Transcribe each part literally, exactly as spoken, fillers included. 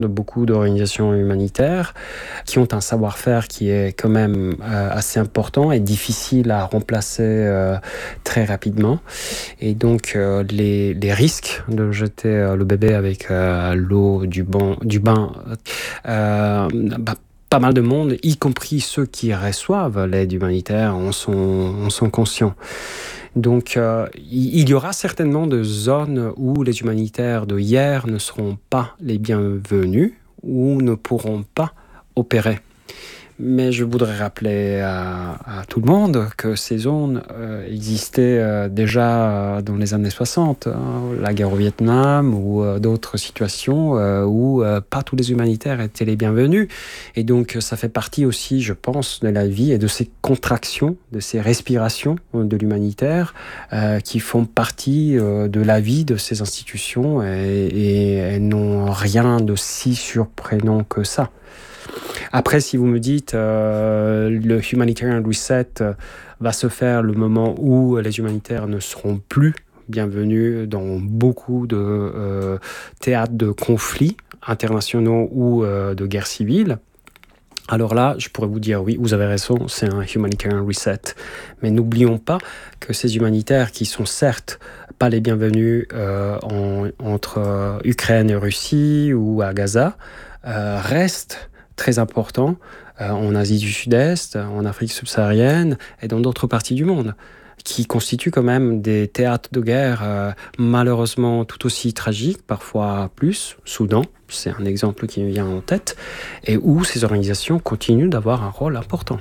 de beaucoup d'organisations humanitaires qui ont un savoir-faire qui est quand même euh, assez important et difficile à remplacer euh, très rapidement. Et donc euh, les, les risques de jeter euh, le bébé avec euh, l'eau du, bon, du bain, euh, bah, pas mal de monde, y compris ceux qui reçoivent l'aide humanitaire, en sont, en sont conscients. Donc, euh, il y aura certainement des zones où les humanitaires de hier ne seront pas les bienvenus ou ne pourront pas opérer. Mais je voudrais rappeler à, à tout le monde que ces zones euh, existaient euh, déjà dans les années soixante, hein, la guerre au Vietnam ou euh, d'autres situations euh, où euh, pas tous les humanitaires étaient les bienvenus. Et donc ça fait partie aussi, je pense, de la vie et de ces contractions, de ces respirations de l'humanitaire euh, qui font partie euh, de la vie de ces institutions et, et elles n'ont rien de si surprenant que ça. Après, si vous me dites euh, le Humanitarian Reset euh, va se faire le moment où les humanitaires ne seront plus bienvenus dans beaucoup de euh, théâtres de conflits internationaux ou euh, de guerre civile, alors là, je pourrais vous dire oui, vous avez raison, c'est un Humanitarian Reset. Mais n'oublions pas que ces humanitaires qui sont certes pas les bienvenus euh, en, entre euh, Ukraine et Russie ou à Gaza euh, restent très important euh, en Asie du Sud-Est, en Afrique subsaharienne et dans d'autres parties du monde, qui constituent quand même des théâtres de guerre euh, malheureusement tout aussi tragiques, parfois plus. Soudan, c'est un exemple qui me vient en tête, et où ces organisations continuent d'avoir un rôle important.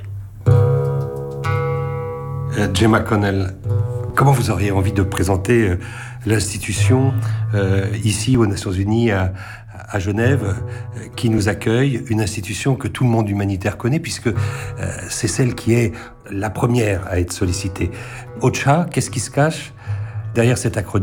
Euh, Gemma Connell, comment vous auriez envie de présenter euh, l'institution euh, ici aux Nations Unies à, à Genève, euh, qui nous accueille, une institution que tout le monde humanitaire connaît, puisque euh, c'est celle qui est la première à être sollicitée. OCHA, qu'est-ce qui se cache derrière cet acronyme ?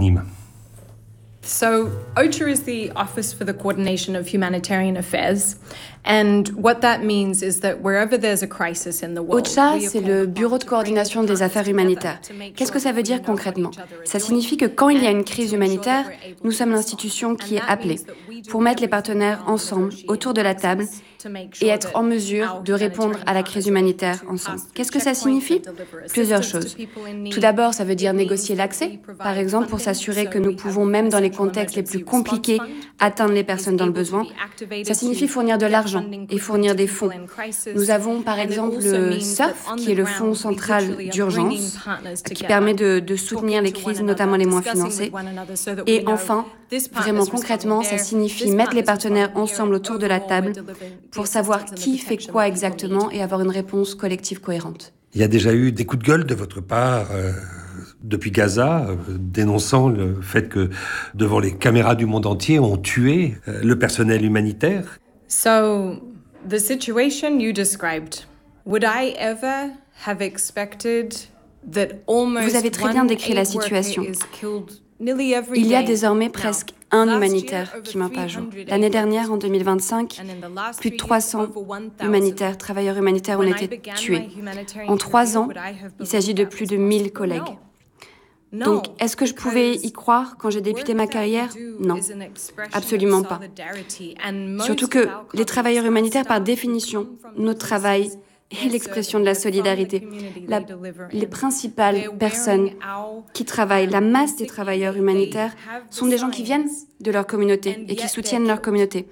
So, OCHA is the Office for the Coordination of Humanitarian Affairs, and what that means is that wherever there's a crisis in the world, OCHA, c'est le Bureau de coordination des affaires humanitaires. Qu'est-ce que ça veut dire concrètement ? Ça signifie que quand il y a une crise humanitaire, nous sommes l'institution qui est appelée pour mettre les partenaires ensemble autour de la table et être en mesure de répondre à la crise humanitaire ensemble. Qu'est-ce que ça signifie ? Plusieurs choses. Tout d'abord, ça veut dire négocier l'accès, par exemple pour s'assurer que nous pouvons, même dans les contextes les plus compliqués, atteindre les personnes dans le besoin. Ça signifie fournir de l'argent et fournir des fonds. Nous avons par exemple le S U R F, qui est le Fonds central d'urgence, qui permet de, de soutenir les crises, notamment les moins financées. Et enfin, vraiment concrètement, ça signifie mettre les partenaires ensemble autour de la table pour savoir qui fait quoi exactement et avoir une réponse collective cohérente. Il y a déjà eu des coups de gueule de votre part euh, depuis Gaza, euh, dénonçant le fait que devant les caméras du monde entier, on tuait euh, le personnel humanitaire. So, the situation you described, would I ever have expected that almost Vous avez très bien décrit la situation. Il y a désormais presque un humanitaire qui meurt par jour. L'année dernière, en deux mille vingt-cinq, plus de trois cents humanitaires, travailleurs humanitaires ont été tués. En trois ans, il s'agit de plus de mille collègues. Donc, est-ce que je pouvais y croire quand j'ai débuté ma carrière ? Non, absolument pas. Surtout que les travailleurs humanitaires, par définition, notre travail est l'expression de la solidarité. La, les principales personnes qui travaillent, la masse des travailleurs humanitaires, sont des gens qui viennent de leur communauté et qui soutiennent leur communauté.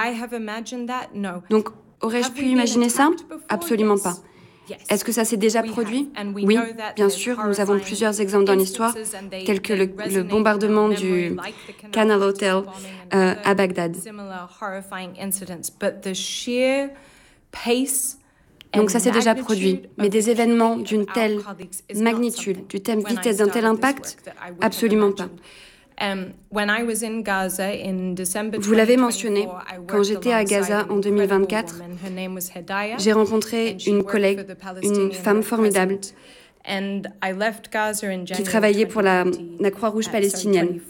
Donc, aurais-je pu imaginer ça ? Absolument pas. Est-ce que ça s'est déjà produit ? Oui, bien sûr. Nous avons plusieurs exemples dans l'histoire, tels que le, le bombardement du Canal Hotel euh, à Bagdad. Donc ça s'est déjà produit, mais des événements d'une telle magnitude, d'une telle vitesse, d'un tel impact, absolument pas. Vous l'avez mentionné, quand j'étais à Gaza en deux mille vingt-quatre, j'ai rencontré une collègue, une femme formidable, qui travaillait pour la, la Croix-Rouge palestinienne.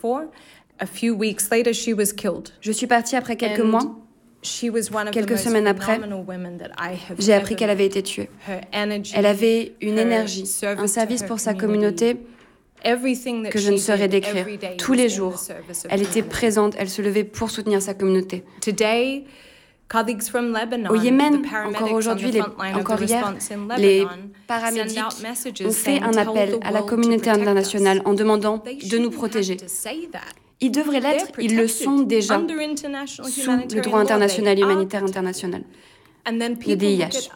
Je suis partie après quelques mois. Quelques semaines après, j'ai appris qu'elle avait été tuée. Elle avait une énergie, un service pour sa communauté que je ne saurais décrire. Tous les jours, elle était présente, elle se levait pour soutenir sa communauté. Au Yémen, encore aujourd'hui, les, encore hier, les paramédics ont fait un appel à la communauté internationale en demandant de nous protéger. Ils devraient l'être, ils le sont déjà sous le droit international humanitaire international, le D I H.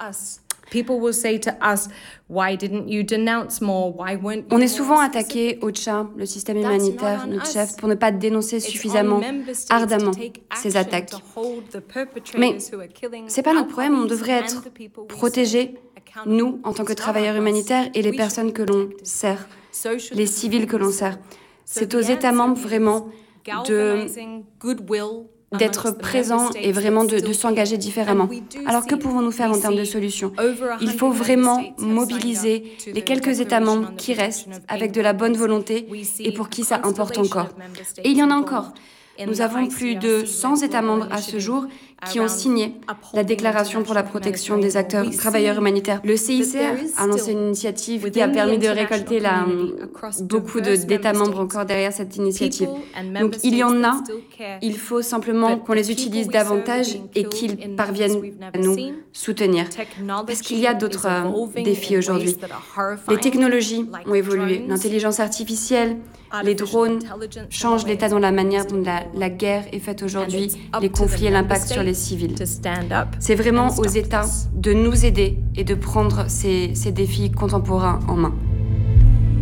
On est souvent attaqué au Tchad, le système humanitaire, notre chef, pour ne pas dénoncer suffisamment ardemment ces attaques. Mais ce n'est pas notre problème, on devrait être protégés, nous, en tant que travailleurs humanitaires, et les personnes que l'on sert, les civils que l'on sert. C'est aux États membres vraiment de... d'être présents et vraiment de, de s'engager différemment. Alors que pouvons-nous faire en termes de solutions? Il faut vraiment mobiliser les quelques États membres qui restent avec de la bonne volonté et pour qui ça importe encore. Et il y en a encore. Nous avons plus de cent États membres à ce jour qui ont signé la Déclaration pour la protection des acteurs travailleurs humanitaires. Le C I C R a lancé une initiative qui a permis de récolter la, beaucoup de, d'États membres encore derrière cette initiative. Donc il y en a, il faut simplement qu'on les utilise davantage et qu'ils parviennent à nous soutenir. Parce qu'il y a d'autres euh, défis aujourd'hui. Les technologies ont évolué, l'intelligence artificielle, les drones changent l'état dans la manière dont la, la guerre est faite aujourd'hui, les conflits et l'impact sur les civils. C'est vraiment aux États de nous aider et de prendre ces, ces défis contemporains en main.